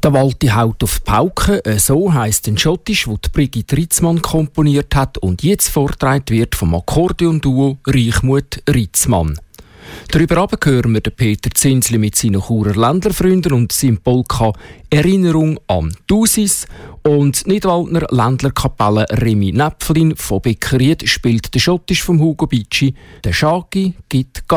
Der Walti haut auf die Pauke, so heisst ein Schottisch, das Brigitte Ritzmann komponiert hat und jetzt vorgetragen wird vom Akkordeonduo Reichmuth Ritzmann. Darüber hören wir Peter Zinsli mit seinen Churer Ländlerfreunden und seinem Polka «Erinnerung an Thusis». Und Nidwaldner Ländlerkapelle Remi Näpflin von Beckeried spielt der Schottisch vom Hugo Bicci «Der Schaki gibt